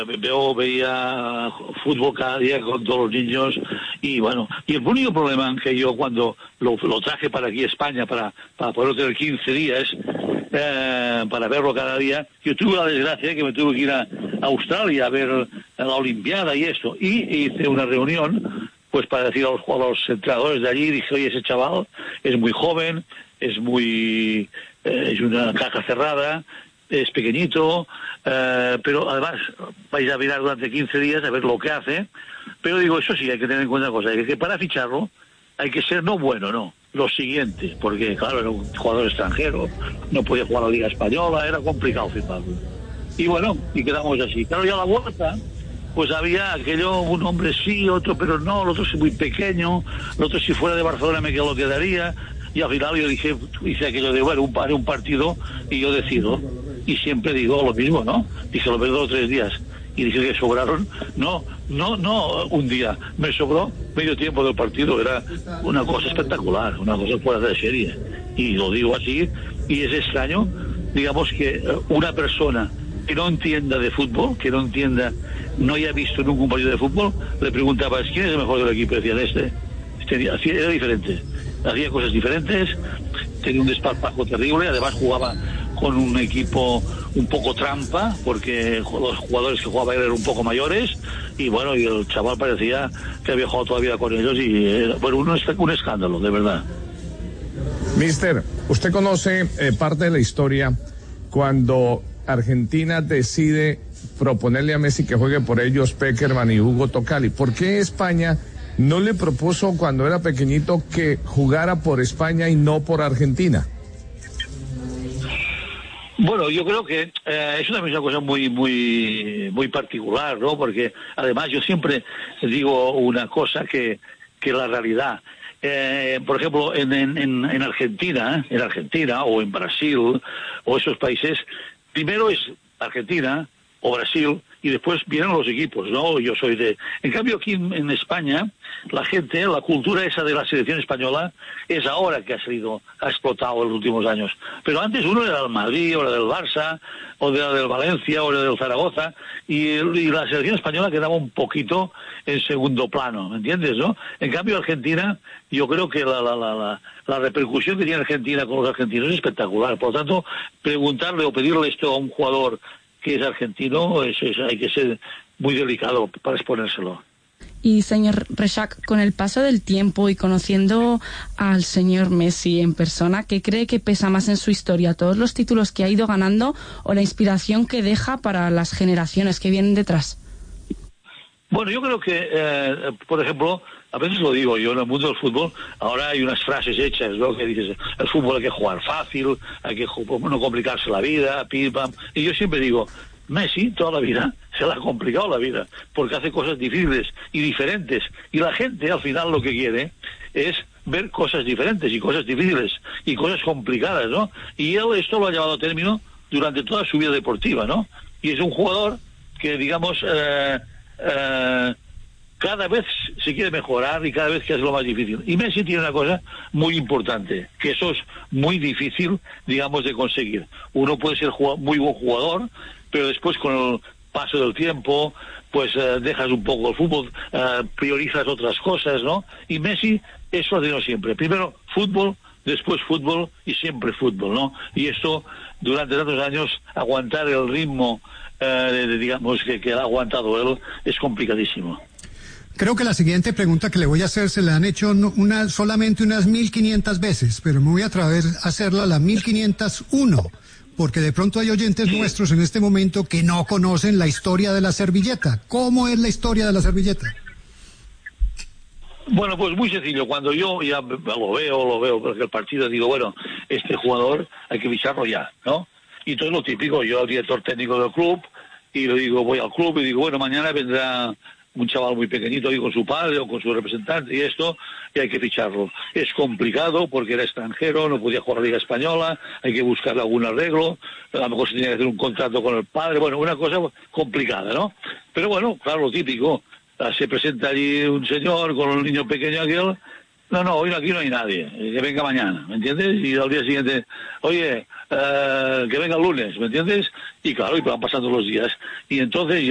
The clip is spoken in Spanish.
Veía fútbol cada día con todos los niños y bueno, y el único problema que yo cuando lo traje para aquí a España para poder tener 15 días para verlo cada día, yo tuve la desgracia que me tuve que ir a Australia a ver la Olimpiada y esto, y hice una reunión pues para decir a los entrenadores de allí, dije, oye, ese chaval es muy joven, es una caja cerrada, es pequeñito, pero además vais a mirar durante 15 días a ver lo que hace, pero digo, eso sí, hay que tener en cuenta una cosa, que para ficharlo hay que ser lo siguiente, porque claro, era un jugador extranjero, no podía jugar a la Liga Española, era complicado firmarlo. Y bueno, y quedamos así. Claro, ya a la vuelta, pues había un hombre sí, otro pero no, el otro sí muy pequeño, el otro si fuera de Barcelona me lo quedaría, y al final yo hice aquello de, bueno, un partido y yo decido. Y siempre digo lo mismo, ¿no? Dije, lo veo 2 o 3 días. Y dije que sobraron, no un día, me sobró medio tiempo del partido, era una cosa espectacular, una cosa fuera de serie. Y lo digo así, y es extraño, digamos que una persona que no entienda de fútbol, no haya visto nunca un partido de fútbol, le preguntaba, ¿quién es el mejor del equipo? Decían, era diferente, hacía cosas diferentes, tenía un desparpajo terrible, además jugaba con un equipo un poco trampa, porque los jugadores que jugaban eran un poco mayores, y bueno, y el chaval parecía que había jugado toda la vida con ellos, y era, bueno, un escándalo, de verdad. Mister, usted conoce parte de la historia cuando Argentina decide proponerle a Messi que juegue por ellos Pekerman y Hugo Tocali. ¿Por qué España no le propuso cuando era pequeñito que jugara por España y no por Argentina? Bueno, yo creo que es una cosa muy particular, ¿no? Porque además yo siempre digo una cosa que la realidad, por ejemplo, en Argentina o en Brasil o esos países, primero es Argentina o Brasil y después vienen los equipos, ¿no? Yo soy En cambio aquí en España, la cultura esa de la selección española es ahora que ha explotado en los últimos años. Pero antes uno era del Madrid, o era del Barça, o era del Valencia, o era del Zaragoza, y la selección española quedaba un poquito en segundo plano, ¿me entiendes, no? En cambio Argentina, yo creo que la repercusión que tiene Argentina con los argentinos es espectacular. Por lo tanto, preguntarle o pedirle esto a un jugador que es argentino, hay que ser muy delicado para exponérselo. Y señor Rexach, con el paso del tiempo y conociendo al señor Messi en persona, ¿qué cree que pesa más en su historia? ¿Todos los títulos que ha ido ganando o la inspiración que deja para las generaciones que vienen detrás? Bueno, yo creo que, por ejemplo, a veces lo digo yo, en el mundo del fútbol, ahora hay unas frases hechas, ¿no? Que dices, el fútbol hay que jugar fácil, hay que no complicarse la vida, pim, pam. Y yo siempre digo, Messi toda la vida se le ha complicado la vida, porque hace cosas difíciles y diferentes. Y la gente al final lo que quiere es ver cosas diferentes y cosas difíciles y cosas complicadas, ¿no? Y él esto lo ha llevado a término durante toda su vida deportiva, ¿no? Y es un jugador que, digamos, cada vez se quiere mejorar y cada vez que es lo más difícil. Y Messi tiene una cosa muy importante, que eso es muy difícil, digamos, de conseguir. Uno puede ser muy buen jugador, pero después con el paso del tiempo, pues dejas un poco el fútbol, priorizas otras cosas, ¿no? Y Messi eso lo ha tenido siempre. Primero fútbol, después fútbol y siempre fútbol, ¿no? Y esto, durante tantos años, aguantar el ritmo, digamos, que ha aguantado él, es complicadísimo. Creo que la siguiente pregunta que le voy a hacer se la han hecho solamente unas 1500 veces, pero me voy a atrever a hacerla la 1501, porque de pronto hay oyentes nuestros en este momento que no conocen la historia de la servilleta. ¿Cómo es la historia de la servilleta? Bueno, pues muy sencillo. Cuando yo ya lo veo, porque el partido digo, bueno, este jugador hay que ficharlo ya, ¿no? Y todo lo típico, yo al director técnico del club, y le digo, voy al club y digo, bueno, mañana vendrá un chaval muy pequeñito ahí con su padre o con su representante y esto, y hay que ficharlo. Es complicado porque era extranjero, no podía jugar la Liga Española, hay que buscar algún arreglo, a lo mejor se tenía que hacer un contrato con el padre, bueno, una cosa complicada, ¿no? Pero bueno, claro, lo típico, se presenta allí un señor con un niño pequeño aquel, no, hoy aquí no hay nadie, que venga mañana, ¿me entiendes? Y al día siguiente, oye, que venga el lunes, ¿me entiendes? Y claro, y van pasando los días. Y entonces